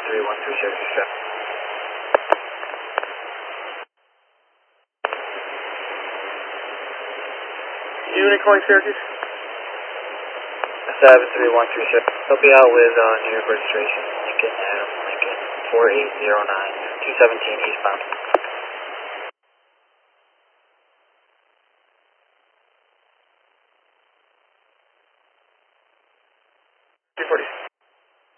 3130 Syracuse. Unit calling Syracuse? 73130. He'll be out with New York registration. Lincoln 4809, 217 eastbound.